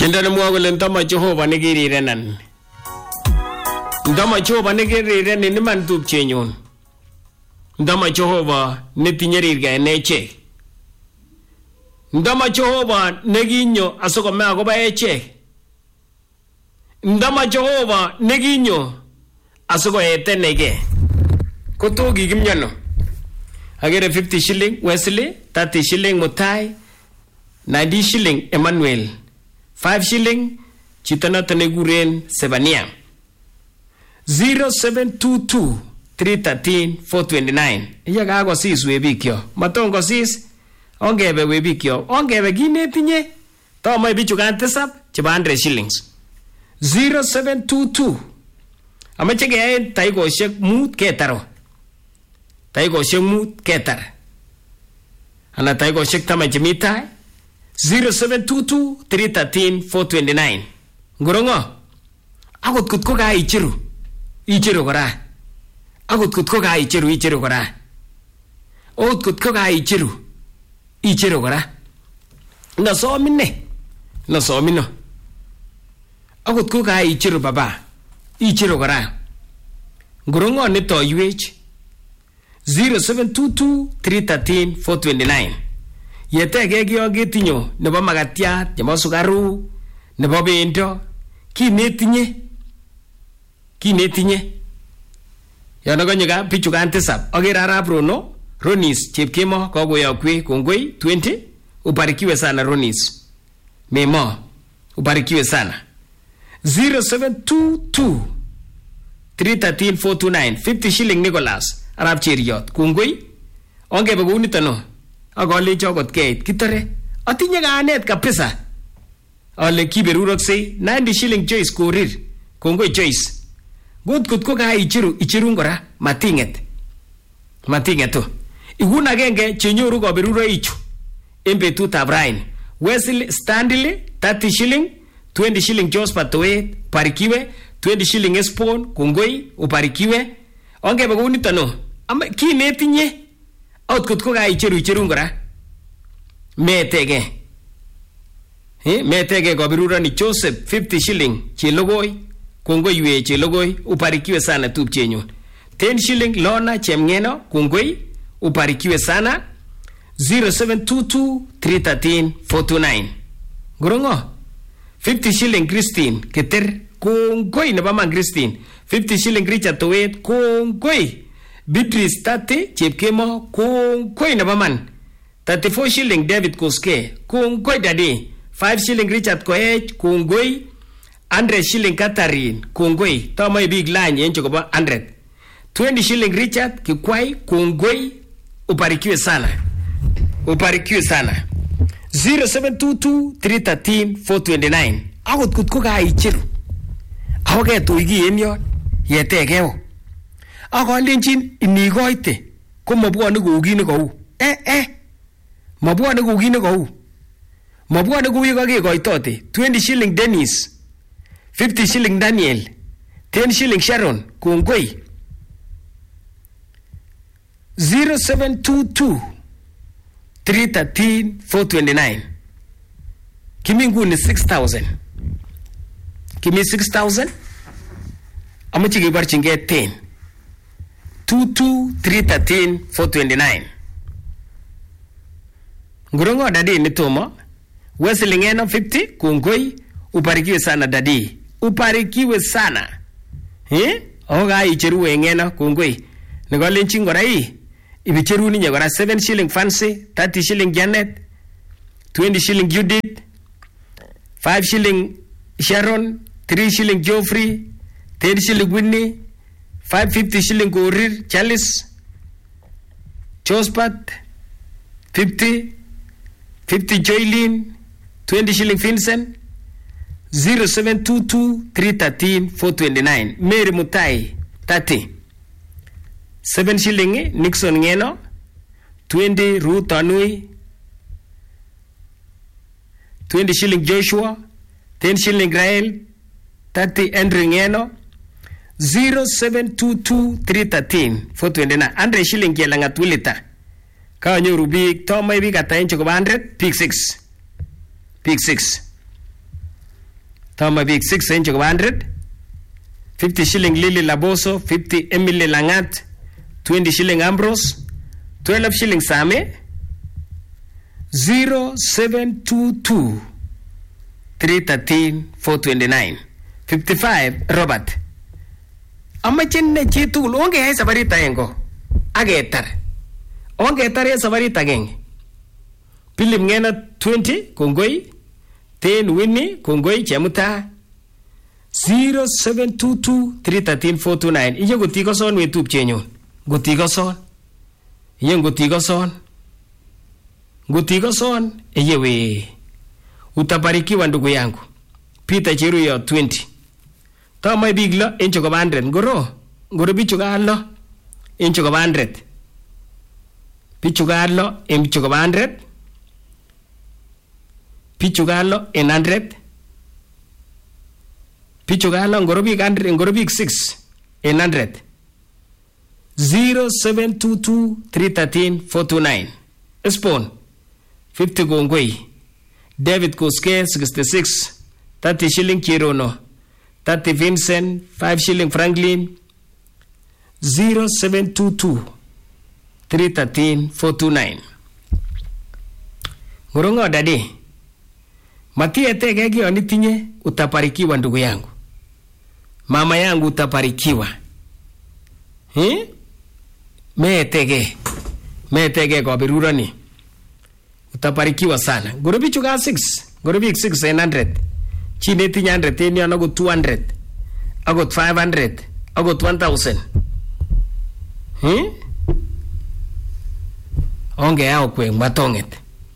Tiendo nemwoe kole ndama Jehova nekirirenan. Ndama Jehova nekirirenan iman tupchenyun. Ndama Jehova netinye rirgei nechek. Ndama Jehova nekinyo asokome akoba echek. Ndama Jehova nekinyo asokoetenege. Koto kikimyono. Agere 50 shilling Wesley, 30 shilling Mutai, 90 shilling Emmanuel, 5 shilling chito noto nekikuren Sebania. 0722 313 429. Iya kakosis webikyo. Matongosis ongebe webikyo. Ongebe kinetinye. Tomoe bichu kan tisap chebo 100 shillings. 0722. Amache keyaen taikoshek mut ketaro. Taikoshek mut ketar. Ana taikoshek taman chemi tai. 0722 313 429. Ngorongo. Akot kutko ka ichiru. Ichiru kora. Akot kutko ka ichiru kora. Akot kutko ka ichiru kora. Nasomino. Akot kutko ka ichiru baba. Ichiru kora. Ngorongo nitoywech. 0722 313 429. Yetege kiyogetinyo nebo magatiat, nebo sugaru, nebo bendo, kinetinye. Yana konyo bichu kan tisap. Agere arap Rono, Ronis chepkemo kokoyokwe kongoi 20. Ubarikiwe sana Ronis. Memo. Ubarikiwe sana. 0722 313 429. 50 shilling Nicholas. Arab Cheriot. Kongoi. Ongebe kounito no. Akole chokot keit. Kitore. Atinye kaanet kabisa. Ale kiberuroksei. 90 shilling Joyce Korir. Kongoi Joyce. Gut ko ka ichirun kora. Matinget. Matingeto. Igun agenge chenyoru kaberuro ichu. En betutab raini. Wesley Stanley 30 shilling. 20 shilling Joseph Toet. Parikiwe. 20 shilling Espon. Kongoi. Uparikiwe. Ongebe kounito no. Kinetinye. Out ko ka ichirun kora. Metege. Metege kaberuro ni Joseph 50 shilling. Chelogoi. Kongoi we chelogoi. Uparikiwe sana tupchenyun. 10 shilling Lona Chemngeno. Kongoi. Uparikiwe sana. 0722 313 429. Ngorongo. 50 shilling Christine Keter. Kongoi nebo man Christine. 50 shilling Richard Towet. Kongoi. Beatrice 30 chepkemo. Kongoi nebo man. 34 shilling David Koske. Kongoi daddy. 5 shilling Richard Koech. Kongoi. 100 shilling Catherine. Kongoi. Tomoe big line yencho koba 100. 20 shilling Richard Kikwai. Kongoi. Uparikiwe sana. 0722 313 429. Akot kutko ka ichiru. Awake tuigi en yon. Yetekeo. Akolenchin inikoite. Ko mabwane kou kit nekou. Mabwane kou kit nekou. Mabwane kou yekakekoitote. 20 shilling Dennis. 50 shilling Daniel. 10 shilling Sharon. Kongoi. 0722 313 429. Kimi nguni 6,000. Kimi 6,000. Amache kebarchinge 10. 22 313 429. Ngorongo dadi nitomo. Wesley Ngeno 50. Kongoi. Uparikiwe sana dadi. Uparikiwe sana. Oga icheru Ngeno. Kongoi. Nikolenchin kora ibicheru ninye kora 7 shilling Fancy, 30 shilling Janet, 20 shilling Judith, 5 shilling Sharon, 3 shilling Geoffrey, 10 shilling Whitney, 550 shilling Korir, Chalice, Jospat, 50 Joylene, 20 shilling Vincent, 0722 313 429. Mary Mutai, 30. 7 shilling Nixon Ngeno. 20 Ruth Anui. 20 shilling Joshua. 10 shilling Grael. 30 Andrew Ngeno. 0722 313 429. 100 shilling Kelangat Wilita. Kanyoru biik tomoe biik ata enche koba 100. Pick 6. Toma big 6 en Chokoba 100. 50 shilling Lily Laboso, 50 Emily Langat, 20 shilling Ambrose, 12 shilling Same, 0722 313 429, 55 Robert. Amachenne chitugul onge hay sabarita yengo agetar en sabarita genge Philip Ngena 20 Kongoi 10 Winnie Kongoi Chemuta 0722 313 429. Iye gutiko son we tupchenyon gutiko son iye we utabarikiwa ndugu yangu. Peter Cheruyo 20 Tama big lo en Chokoba 100 ngoro bichuga lo en Chokoba 100 bichuga lo en Chokoba 100 bichuga lo en 100 bichuga lo ngoro big 100 ngoro big 6 en 100 0722 313 429 Spawn 50 Gongoi David Koske 66 30 shilling Chirono 30 Vincent 5 shilling Franklin 0722 313 429 Ngorongo dadi Matia tege gyo nitinye utaparikiwa ndugu yangu. Mama yangu utaparikiwa. Metege kwa birurani. Utaparikiwa sana. Gorobi chuka 6. Gorobi 6 and 100. Chine tinya 100. Teni anagot 200. Agot 500. Agot 1000. Onge yao kwe matonget.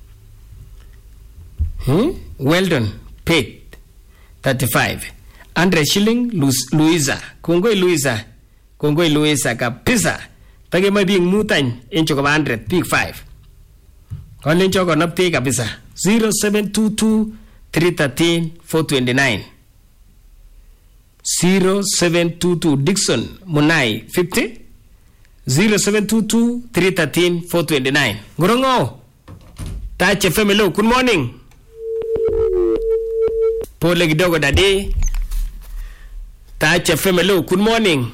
Weldon paid 35. 100 shilling Louisa. Kongoi Louisa kapisa. Tage may being mutany in Chokoba 100 big 5. Only Choko napte kapisa. 0722 313 429. 0722 Dixon Munai 50. 0722 313 429. Ngorongo. Tache Femelo, good morning. Pole kidogo dadi. Tache Femelo, good morning.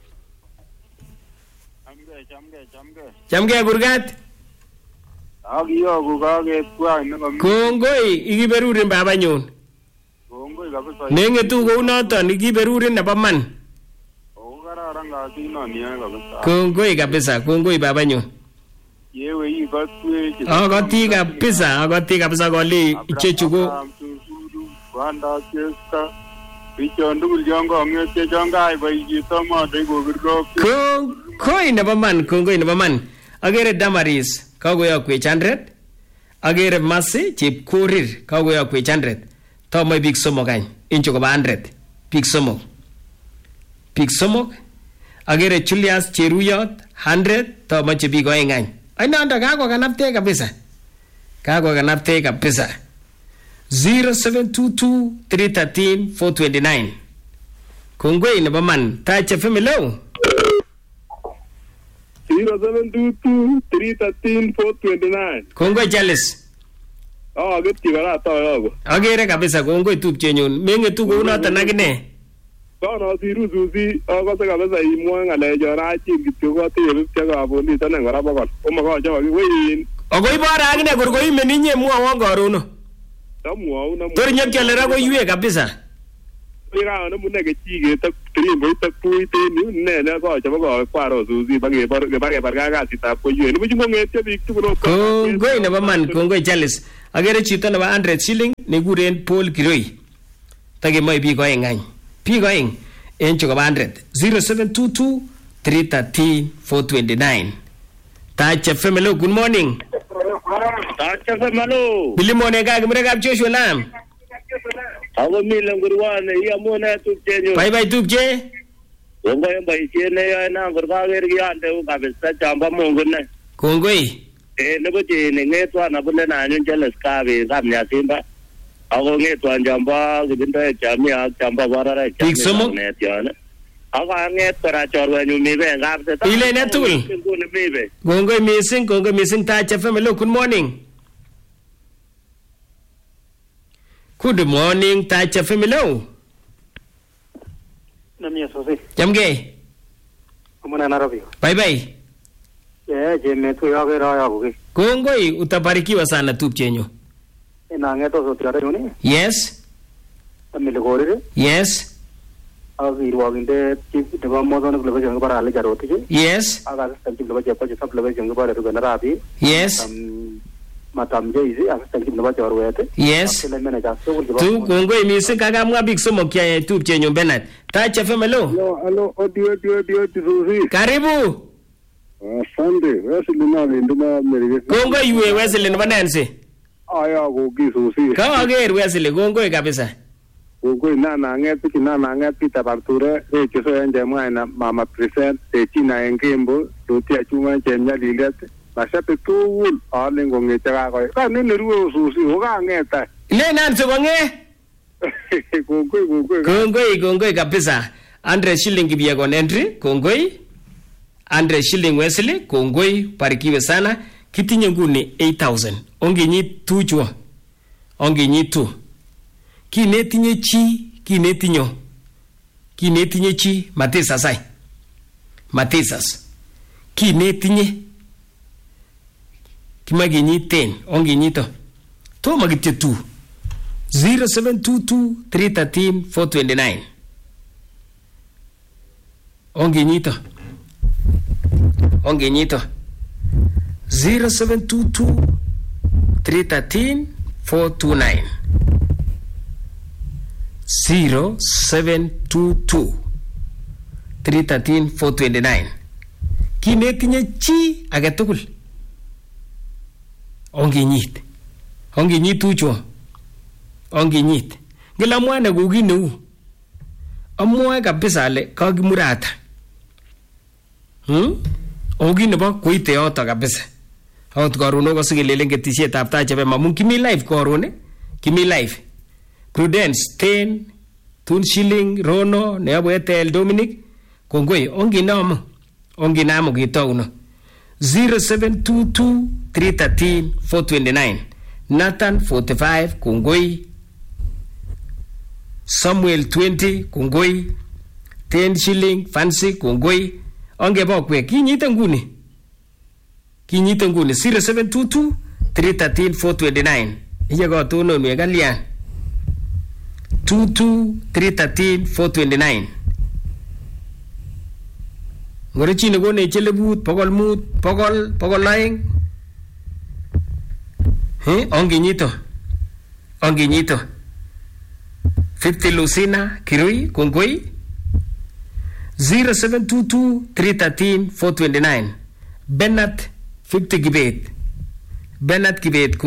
Chamge Gurgat. Agiyo gugage kwa ngo. Kongoi ikiberurin baba nyon. Kongoi kabisa. Nengetu ko unoton ikiberurin nebo man. Kararan kasino ni kabisa. Kongoi kabisa, kongoi baba nyon. Yewe ikatwe. Agati kabisa goli ichechugo. Wanda cheska. Bichondu jongo ngete jonga ai bayito mo de gogirgo. Kongoi nebo man. Agere Damaris kagoya kwe 100. Agere Masi Chepkorir kagoya kwe 100. Tomo big somogany incho ko 100. Big somog. Agere Julius Cheruyot 100 tomo che big oengany. Ay nanda kako kanapte kabisa. 0722 313 429. Kongoi nebo man. Tache Femelo. 0722 313 429. Kongoi Charles. Geti kora toyogo. Agere kabisa kongoi tupchenyun. Mengetu ko unoton akine. Kono siru susi akose kabisa imwoe ngalecho rachil kityo kotebe chekabondit ane kora bokol. Komakocho wein. Okoi bora akine korkoi meninye mwawon karono. Tamwau na. Tor nyekyole ra koiwe kabisa. Ika na mune kechiget ak trimbo itak puiten ne kocho boko kwaro susi bagebar kakasitab koiwe. Nibuch ngong'etyo biik tugul. Kongoi nebo man, kongoi Charles. Agere chito nebo 100 shilling nekuren Paul Kiroi. Takemoe biik oeng any. Biik oeng en Chokoba 100. 0722 313 429. Tache Femelo, good morning. Tache Femelo. Bilimone kakimrekab Joshua Lam. Ako milen kurwane iyamune tupchenyu. Bye tupche. Kongoi boisiet neyoe na kurkaker kiyande kabisa chamba Mungu ne. Kongoi. Nebo chini ngetwa nabune nanyun Charles Kabe kamnyasimba. Ako ngetwa jamba kibindoek chami ak jamba barara chami. Big somo. Ako nget kora chorwenyu mibe ngapse. Ile ne tugul. Kongoi missing Tache Femelo, good morning. Good morning, Tacha Femilo. Namia Sosi. Jamge. Amuna Narabi. Bye bye. Jeme tu yawe raya bugi. Kongoi utabarikiwa sana tupchenyu. Inangeto sotiara yuni. Yes. Amile gorire. Yes. Avi ruaginde chip deba modon glebe jang bara ale jaroti je. Yes. Aga stanchi glebe jepa je sab glebe jang bara ru ganarabi. Yes. Matam je izi aga stanchi glebe jarwete. Yes. Akile mena jasto gulba. Tu kongoi misi kaga mga big sumo kya tupchenyu Bernard. Tacha Femilo. Hello, audio Susi. Karibu. Sunday, Wesley na nduma merige. Kongoi yue Wesley nbanansi. Aya go gi Susi. Kawa ger Wesley kongoi kabisa. Kongoi na ngeti tabarture keso ende mwana mama present china engembo dotia chuma chenya lilet. Mashape tuul alengo ngeta ko. Ka nini ruo Susi oga ngeta. Le nanso konge. Kongoi kabisa. 100 shilling kibiagon entry. Kongoi. 100 shilling Wesley. Kongoi parikiwe sana. Kitinye nguni 8,000. Onginyi tuchwa. Onginyi tu. Kinetinye chi. Kinetinye chi. Matisas ay. Matisas. Kinetinye. Kimaginyi 10. Onginyi to. To magitye 2. 0722 313 429. Onginyito 0722 313 429. 0722 313 429. Kinetinye chi agetugul onginyit ucho onginyit ngila mwana kugineu amwoe kabisa ale kakimurata ogi nebo koite yoto kabisa hot karon ko sigelelen ketisiet ab Tacha FM amun kimi live karon kimi live Prudence 10 Tun Shilling Rono neabwetel Dominic kongoi onginamo kitauno 0722 313 429. Nathan 45 kongoi. Samuel 20 kongoi. 10 shilling Fancy kongoi. Ongebokwe kinyite nguni 0722 313 429. Iye ko tono nwe kalian 22 313 429. Ngorichi ne gone chelebut pokol mut pokol laing onginyito 50 Lucina Kirui kongoi 0722 313 429. Bernard 50 Kibet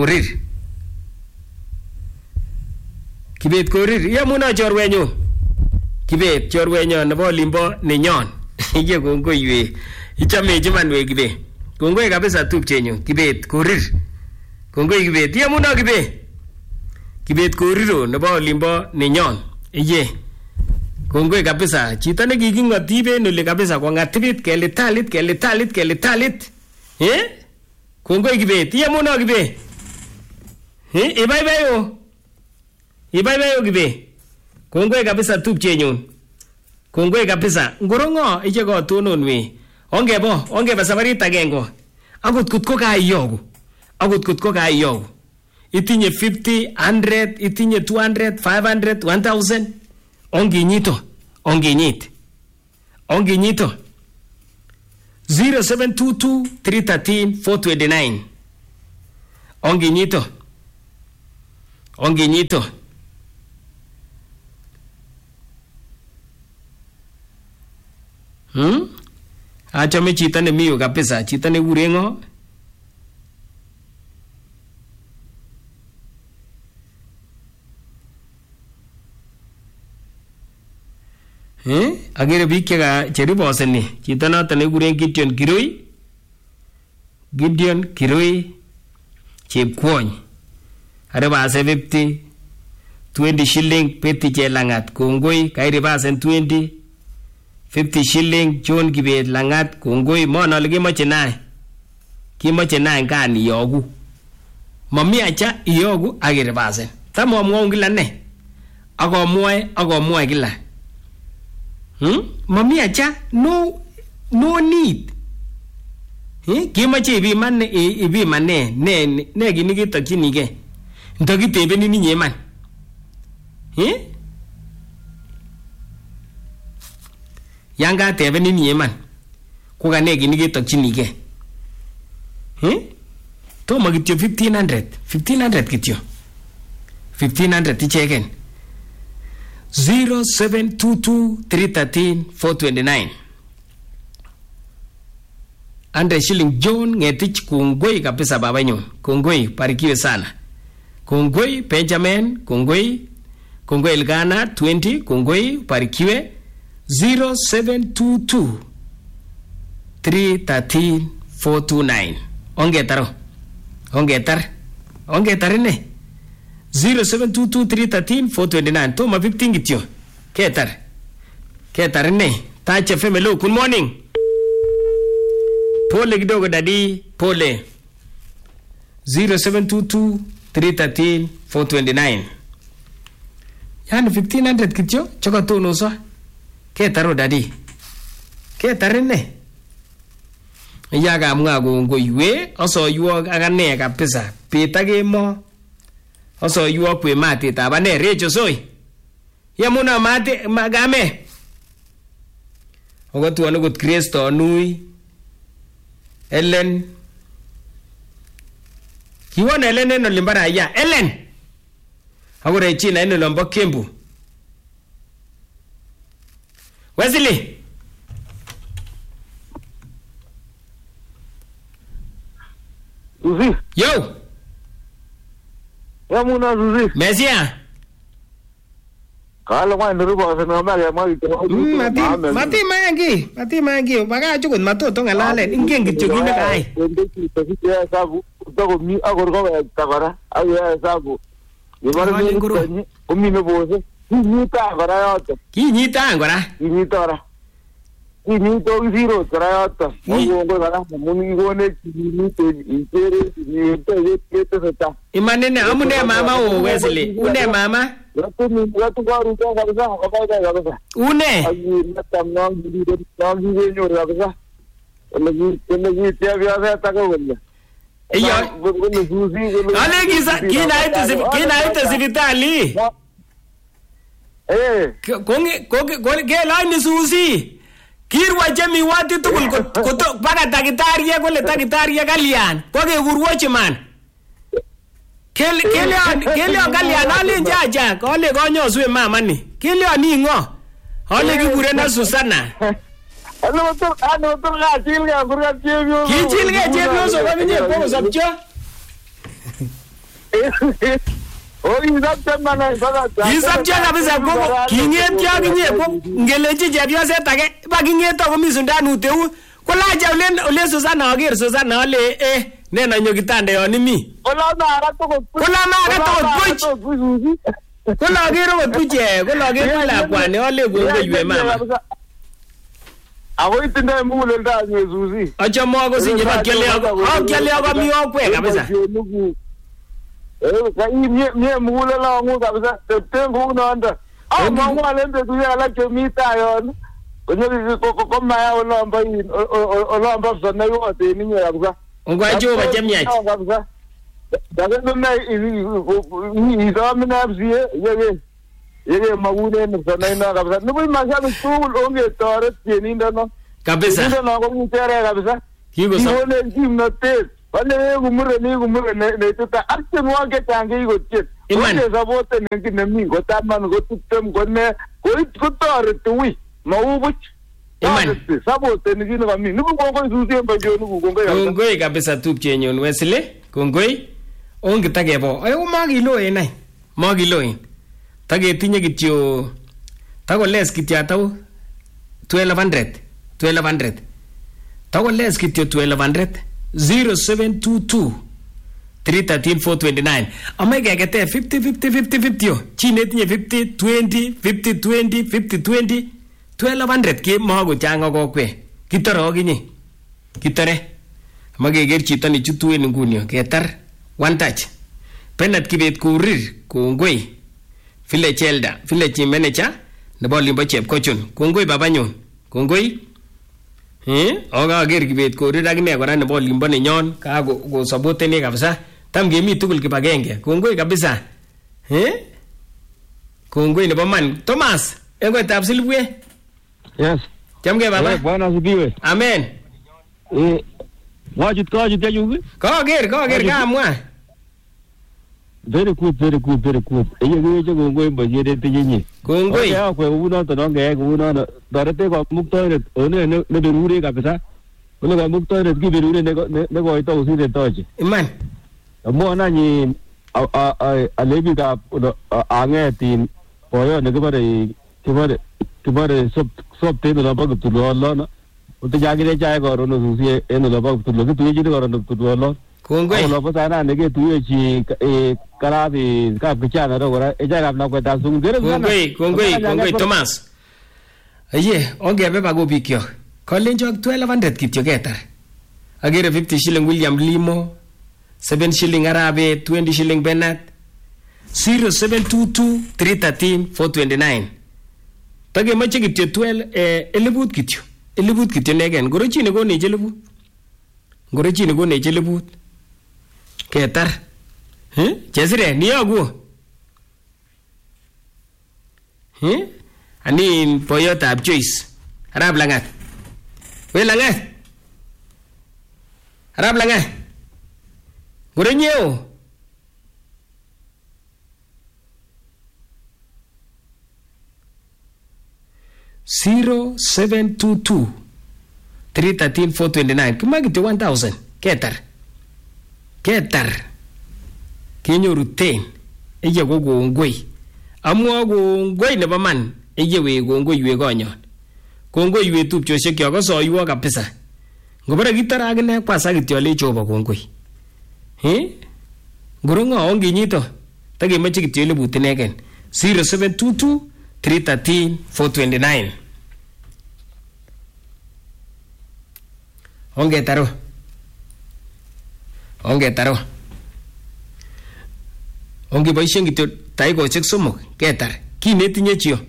Korir yamuna chorwenyu Kibet chorwenyo nebo limbo nenyon iye kongoi we ichame chiman we Kibet kongoi kabisa tupchenyu Kibet Korir kongoi Kibet yamuna Kibet Koriro nebo limbo nenyon iye kongoi kabisa chito nekiking'otiben ole kabisa kong'atibit kelitalit kongoi Kibet yamuna Kibet ibaibayo Kibet kongoi kabisa tupchenyun kongoi kabisa ngorongo iche ko tonon we ongeba sabarit agengo akot kut ko kaiyogu itinye 50 100 itinye 200 500 1000 onginyito 0722 313 429. onginyito achame chito nemiyo kabisa chito nekurengo agere biik cheriboseni chito noto nekuren Gideon Kirui chepkwony aribase 50 20 shilling Peti Chelangat kongoi kairibasen 20 50 shilling John Kibet Langat kongoi monole kimoche nae ngani iyogu mami acha iyogu akiribasen Tam amwaun kila ne. Akomwae kila. Mami acha no need. Kimache ibiman ne gini kitokchinige. Ndakitebeni ninyi man. Yang katebeni ninyi man. Kuka ne gini kitokchinige. Toma kityo 1500 kityo. 1500 icheken. 0722-313-429. Andre shilling John Ngetich kongoi kabisa baba nyun. Kongoi barikiwe sana. Kongoi Benjamin, kongoi Elgana 20, kongoi barikiwe 0722-313-429. Ongetar ne 0722-313-429. Toma 15 kityo. Ketar ne. Tache femelo. Good morning. Pole kidogo dadi. Pole. 0722-313-429. Yani 1500 kityo. Choka tono so. Ketaro dadi. Ketar ne. Yaga mga ngoywe. Oso yuwa agane kabisa. Pita mo. Oso yuwa kwe mati tabane recho soy. Yamuna mati magame. Ogotu anugut Kristo nui. Ellen. Kiwana Ellen eno limbara ya. Ellen. Agora china eno lombo Kembu. Wesley. Zuzi. Yo. Yamuna Zuzi. Mesia. Kala mwa ndiruba sana mali mali. Mati mangi. Baga chukun matoto ngalale. Ingeng kityo kine kai. Ya sabu. Utago mi agorgo takara. Aya sabu. Yemara ni nguru. Umino bose. Kinyita agora yote. Kinyita zero trayata. Mungo gara muni gone kinito intere ni te seta. Imanene amune mama o Wesley. Une mama. Ratu garu ka kabisa kabisa. Une. Ayi natam nang di nyo kabisa. Elegi te avya ta ko wala. Iyo. Ale kina ite sibitali. Konge laini susi. Kirwa jemi wati tukul koto baka takitaria kole takitaria kalian. Koge kurwochi man. Kelion kalian ale jaja kole konyo suwe mama ni. Kelion ni ngo. Ole kikure na Susana. Ano to ka chilga kurga chebyo. Kichilga chebyo so kaminye poko sabcho. Isabcha kabisa koko kingetya kinye ko ngelechi chepyose take bakingeto komi sundanu teu kolaja ole Susana ager Susana ole nena nyo kitande yon imi kola mara to puch kola ager ko puche kola ager la kwane ole gongo ywe mama awo itinde mule nda nyezuzi acha mo ko sinye bakele ako mi okwe kabisa mie mule la ngu kabisa tengu nanda mwangu alende tuya la chomita yon onye ko maya olomba sana yote ninyo kabisa ngwajo bajemya kabisa daga na izamina bzie yeye magune sana ina kabisa nubu mashabi school onge tore tininda no kabisa ninda no ko mtere kabisa kigo sa one gimnate Wale gumure ne tuta arche mwage tangi gochit. Iman sabote nengi nemi gotaman gotutem gonne gotore tuwi maubuch. Iman sabote nengi no kami nuko kongo susi mbajo nuko kongo ya. Kongoi kabisa tupche nyon Wesley. Kongoi. Onge takebo. Ayo magilo enai. Magilo. Tagetinye kityo tago les kitya taw 1200. Tago les kityo 1200. 0722-313-429. Amege kete 50 yo. Chine tinye 50-20, 50-20, 50-20. 1200 ke mago changa kokwe. Kitoro kinye. Kitore. Amege ger chito ni chutu en ngunyo. Ketar one touch. Bernard Kibet Kurir kongoi village elder village manager nebo limbo Chepkochun kongoi babanyun kongoi akaker Kibet Kurir akine kora nebo limbo nenyon ka go supporteni kabisa tam gemi tugul kibagenge kongoi kabisa kongoi nebo man Thomas engoitab Silibwe. Yes. Chamge baba. Bwana sipiwe. Amen. Wajut kayuki? Kager kamwa. Very good. Eye kongoi mbojere tinyi. Kongoi. Ya kwe uno to nonge uno dorete ko muktoiret one ne berure kabisa. Ole ko muktoiret ki berure ne ko ito usire toje. Iman. Mo na ni alebi ka angetin boyo ne kibare sop tendo na bagu tulolo na. Uti jagire chai ko rono susie eno la bagu tulolo tu yiji ko rono tulolo. Kongoi. Lo pa sana ne ke tu yechi karabi ka kichana ro gora eja ka na kweta sung dire. Kongoi Thomas. Aye, ongebe bago bikyo. Kolenjo 1200 kityo ketar. Agere 50 shilling William Limo, 7 shilling Arabe, 20 shilling Bernard. 0722 313 429. Tage mache kityo 12 elibut kityo. Elibut kityo negen. Ngorochi ne kone elibut. Ngorochi ne kone elibut. Ketar. Chesire ni yogu. Ani poyotab Joyce. Arab Langat. We Langat. Arab Langat. Ngoronyeo. Zero 722 313 429. Kumagiti 1000. Ketar. Kenyoru ten. Eye ko kongoi. Amwa kongoi nebo man. Eye we kongoi we konyon. Kongoi we tupchoshek kyok kosoiwo kabisa. Ngobare kitara akine kwasa kityo le Jehova kongoi. Ngorongo onginyito. Tagemoche kityo elebut inegen. 0722 313 429. Ongetaro. Ongeboishen kityo taikoshek somok ketar. Kinetinye chiyo.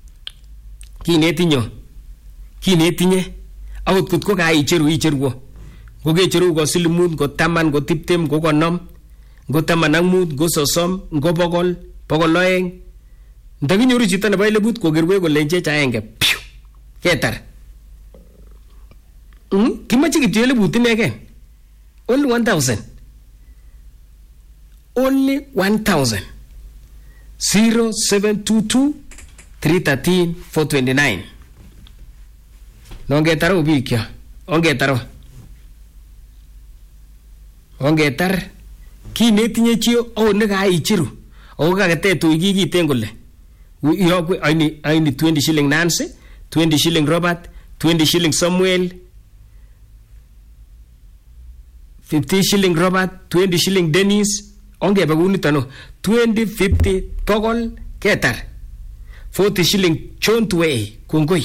Kinetinye. Akot kut ko icheruwo. Ngokecheru ko silimut, ko taman, ko tiptem, ko konom, ko taman ak mut, ko sosom, ko bokol, bokol oeng. Ndakinyoru chito nebo elebut kokerwe kolenjech aenge. Ketar. Kimache kityo elebut inegen. Only 1000. Only 1000. 0722 313 429. Nongetaro bikyo. Ongetar. Kinetinye chiyo ne kaichiru. Kaketetu ikikiten kole. Uyokwe aini 20 shilling Nancy, 20 shilling Robert, 20 shilling Samuel, 50 shilling Robert, 20 shilling Dennis. Ongebe kunitano 20, 50 pokol ketar. 40 shilling John Tuwei kongoi.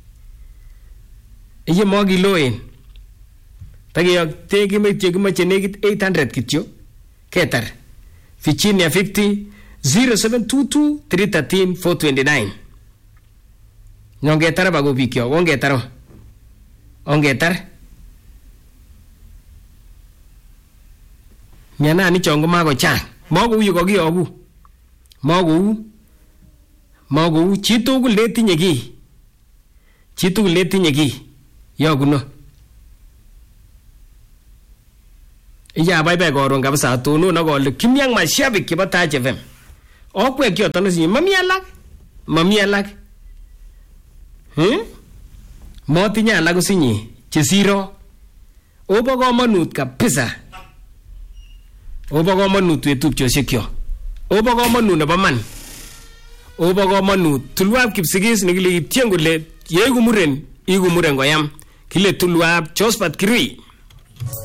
Iye mogi loen. Tageyok kimache negit 800 kityo ketar. Virginia 50 0722 313 429. Nyongetara bago bikyo. Ongetar. Miana ni chongo mago chang. Mago uyu kogi ogu. Mago chitugul netinye ki. Yoguno. Iya bye koron kabisa tono na kole kimyang mashabik kiba Taach FM. Okwe kyo tono si mami alak. Motinya alak usinyi chesiro. Obo komonut kabisa. Obo komonut wetupchoshek kyo. Obo komonut nebo man. Obo komonut tulwab Kipsigis nikile kityen kole yeiku muren koyam. Kile tulwab Josephat Kirui.